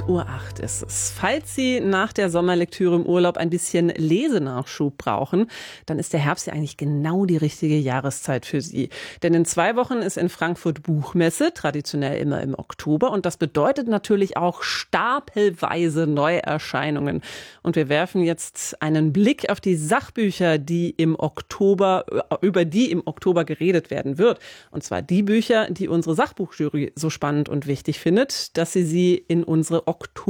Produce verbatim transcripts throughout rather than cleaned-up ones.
Uhr acht ist es. Falls Sie nach der Sommerlektüre im Urlaub ein bisschen Lesenachschub brauchen, dann ist der Herbst ja eigentlich genau die richtige Jahreszeit für Sie. Denn in zwei Wochen ist in Frankfurt Buchmesse, traditionell immer im Oktober. Und das bedeutet natürlich auch stapelweise Neuerscheinungen. Und wir werfen jetzt einen Blick auf die Sachbücher, die im Oktober, über die im Oktober geredet werden wird. Und zwar die Bücher, die unsere Sachbuchjury so spannend und wichtig findet, dass sie sie in unsere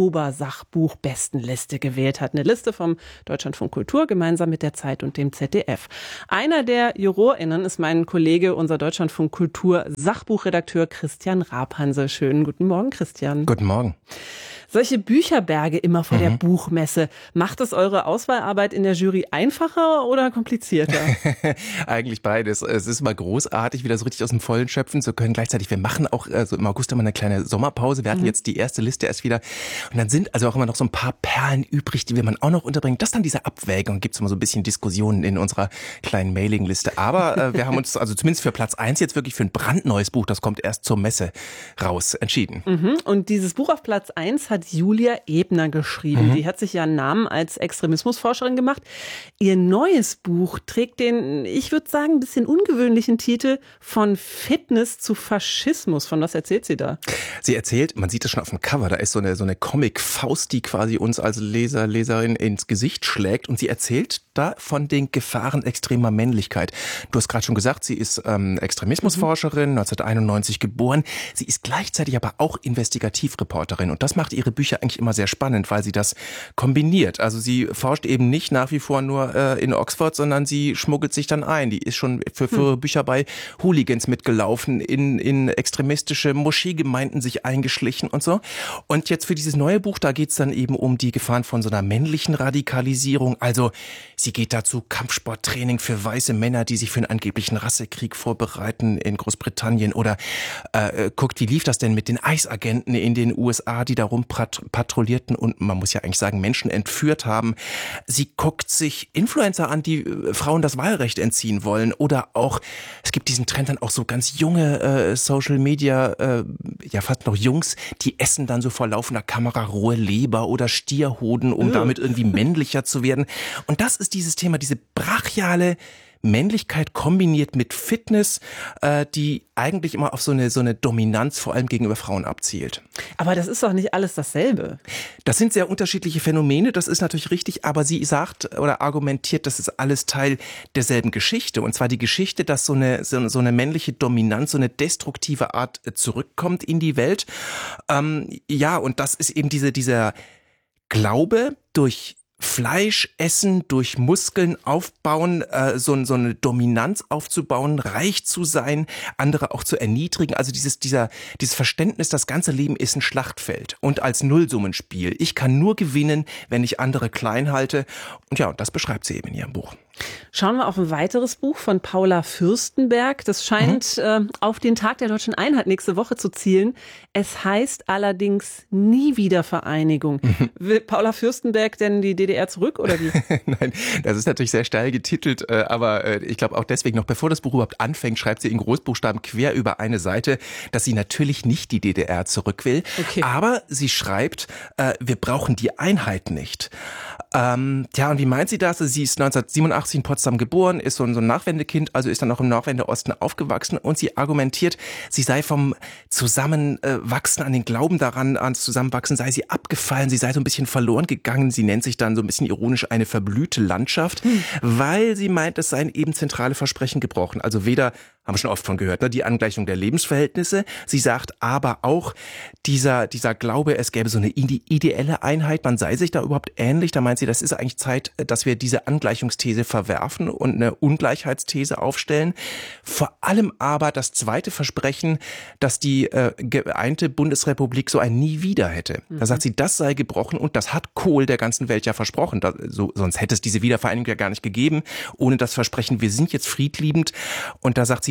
Oktober-Sachbuch-Bestenliste gewählt hat. Eine Liste vom Deutschlandfunk Kultur gemeinsam mit der Zeit und dem Z D F. Einer der JurorInnen ist mein Kollege, unser Deutschlandfunk Kultur Sachbuchredakteur Christian Rabhanse. Schönen guten Morgen, Christian. Guten Morgen. Solche Bücherberge immer vor mhm. der Buchmesse, macht es eure Auswahlarbeit in der Jury einfacher oder komplizierter? Eigentlich beides. Es ist immer großartig, wieder so richtig aus dem Vollen schöpfen zu können. Gleichzeitig, wir machen auch also im August immer eine kleine Sommerpause. Wir hatten mhm. jetzt die erste Liste erst wieder. Und dann sind also auch immer noch so ein paar Perlen übrig, die wir man auch noch unterbringen. Das ist dann diese Abwägung. Gibt es immer so ein bisschen Diskussionen in unserer kleinen Mailingliste. Aber äh, wir haben uns also zumindest für Platz eins jetzt wirklich für ein brandneues Buch, das kommt erst zur Messe raus, entschieden. Mhm. Und dieses Buch auf Platz eins hat Julia Ebner geschrieben. Mhm. Die hat sich ja einen Namen als Extremismusforscherin gemacht. Ihr neues Buch trägt den, ich würde sagen, ein bisschen ungewöhnlichen Titel Von Fitness zu Faschismus. Von was erzählt sie da? Sie erzählt, man sieht das schon auf dem Cover, da ist so eine, so eine Comic-Faust, die quasi uns als Leser, Leserin ins Gesicht schlägt. Und sie erzählt da von den Gefahren extremer Männlichkeit. Du hast gerade schon gesagt, sie ist ähm, Extremismusforscherin, mhm. neunzehnhunderteinundneunzig geboren. Sie ist gleichzeitig aber auch Investigativreporterin. Und das macht ihre Bücher eigentlich immer sehr spannend, weil sie das kombiniert. Also sie forscht eben nicht nach wie vor nur äh, in Oxford, sondern sie schmuggelt sich dann ein. Die ist schon für, für hm. Bücher bei Hooligans mitgelaufen, in, in extremistische Moscheegemeinden sich eingeschlichen und so. Und jetzt für dieses neue Buch, da geht's dann eben um die Gefahren von so einer männlichen Radikalisierung. Also sie geht dazu Kampfsporttraining für weiße Männer, die sich für einen angeblichen Rassekrieg vorbereiten in Großbritannien. Oder äh, guckt, wie lief das denn mit den ICE-Agenten in den U S A, die da rumpatrouillierten und man muss ja eigentlich sagen, Menschen entführt haben. Sie guckt sich Influencer an, die äh, Frauen das Wahlrecht entziehen wollen. Oder auch, es gibt diesen Trend dann auch so ganz junge äh, Social Media, äh, ja fast noch Jungs, die essen dann so vor laufender Kamera rohe Leber oder Stierhoden, um damit irgendwie männlicher zu werden. Und das ist dieses Thema, diese brachiale Männlichkeit kombiniert mit Fitness, äh, die eigentlich immer auf so eine, so eine Dominanz vor allem gegenüber Frauen abzielt. Aber das ist doch nicht alles dasselbe. Das sind sehr unterschiedliche Phänomene, das ist natürlich richtig, aber sie sagt oder argumentiert, das ist alles Teil derselben Geschichte. Und zwar die Geschichte, dass so eine, so, so eine männliche Dominanz, so eine destruktive Art zurückkommt in die Welt. Ähm, ja, und das ist eben diese, dieser Glaube durch Fleisch essen, durch Muskeln aufbauen, äh, so, so eine Dominanz aufzubauen, reich zu sein, andere auch zu erniedrigen. Also dieses, dieser, dieses Verständnis, das ganze Leben ist ein Schlachtfeld und als Nullsummenspiel. Ich kann nur gewinnen, wenn ich andere klein halte. Und ja, das beschreibt sie eben in ihrem Buch. Schauen wir auf ein weiteres Buch von Paula Fürstenberg. Das scheint mhm. äh, auf den Tag der Deutschen Einheit nächste Woche zu zielen. Es heißt allerdings Nie wieder Vereinigung. Mhm. Will Paula Fürstenberg denn die D D R zurück oder wie? Nein, das ist natürlich sehr steil getitelt, äh, aber äh, ich glaube auch deswegen noch, bevor das Buch überhaupt anfängt, schreibt sie in Großbuchstaben quer über eine Seite, dass sie natürlich nicht die D D R zurück will. Okay. Aber sie schreibt, äh, wir brauchen die Einheit nicht. Ähm, ja, und wie meint sie das? Sie ist neunzehnhundertsiebenundachtzig in Potsdam geboren, ist so ein, so ein Nachwendekind, also ist dann auch im Nachwendeosten aufgewachsen und sie argumentiert, sie sei vom Zusammenwachsen an den Glauben daran, ans Zusammenwachsen, sei sie abgefallen, sie sei so ein bisschen verloren gegangen. Sie nennt sich dann so ein bisschen ironisch eine verblühte Landschaft, hm. weil sie meint, es seien eben zentrale Versprechen gebrochen. Also weder, haben wir schon oft von gehört, ne, die Angleichung der Lebensverhältnisse. Sie sagt aber auch, dieser, dieser Glaube, es gäbe so eine ideelle Einheit, man sei sich da überhaupt ähnlich. Da meint sie, das ist eigentlich Zeit, dass wir diese Angleichungsthese verwerfen und eine Ungleichheitsthese aufstellen. Vor allem aber das zweite Versprechen, dass die äh, geeinte Bundesrepublik so ein Nie wieder hätte. Da sagt sie, das sei gebrochen und das hat Kohl der ganzen Welt ja versprochen. Da, so, sonst hätte es diese Wiedervereinigung ja gar nicht gegeben. Ohne das Versprechen, wir sind jetzt friedliebend. Und da sagt sie,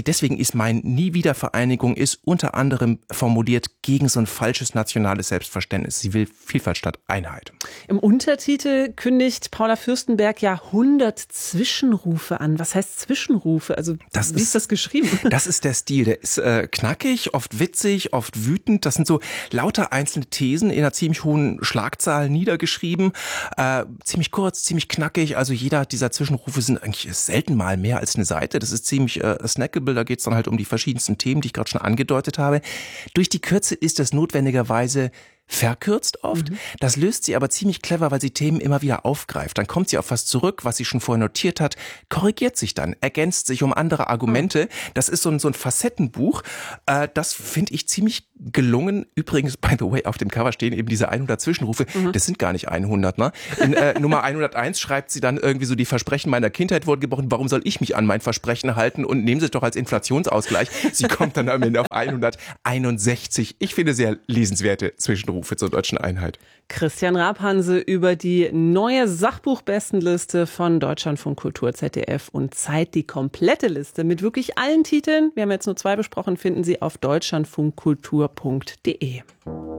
deswegen ist mein Nie-Wieder-Vereinigung ist unter anderem formuliert gegen so ein falsches nationales Selbstverständnis. Sie will Vielfalt statt Einheit. Im Untertitel kündigt Paula Fürstenberg ja hundert Zwischenrufe an. Was heißt Zwischenrufe? Also das wie ist, ist das geschrieben? Das ist der Stil. Der ist äh, knackig, oft witzig, oft wütend. Das sind so lauter einzelne Thesen in einer ziemlich hohen Schlagzahl niedergeschrieben. Äh, ziemlich kurz, ziemlich knackig. Also jeder dieser Zwischenrufe sind eigentlich selten mal mehr als eine Seite. Das ist ziemlich äh, snackable. Da geht es dann halt um die verschiedensten Themen, die ich gerade schon angedeutet habe. Durch die Kürze ist das notwendigerweise verkürzt oft. Mhm. Das löst sie aber ziemlich clever, weil sie Themen immer wieder aufgreift. Dann kommt sie auf was zurück, was sie schon vorher notiert hat, korrigiert sich dann, ergänzt sich um andere Argumente. Mhm. Das ist so ein, so ein Facettenbuch. Äh, das finde ich ziemlich gelungen. Übrigens, by the way, auf dem Cover stehen eben diese hundert Zwischenrufe. Mhm. Das sind gar nicht hundert, ne? In äh, Nummer hunderteins schreibt sie dann irgendwie so, die Versprechen meiner Kindheit wurden gebrochen. Warum soll ich mich an mein Versprechen halten? Und nehmen Sie es doch als Inflationsausgleich. Sie kommt dann am Ende auf hunderteinundsechzig. Ich finde sehr lesenswerte Zwischenrufe zur deutschen Einheit. Christian Raab-Hanse über die neue Sachbuchbestenliste von Deutschlandfunk Kultur, Z D F und Zeit. Die komplette Liste mit wirklich allen Titeln, wir haben jetzt nur zwei besprochen, finden Sie auf deutschlandfunkkultur punkt de.